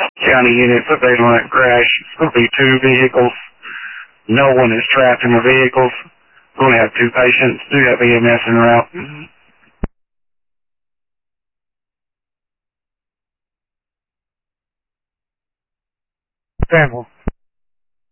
County units available on that crash. It's going to be 2 vehicles. No one is trapped in the vehicles. We're going to have 2 patients. Do have EMS en route. Danville.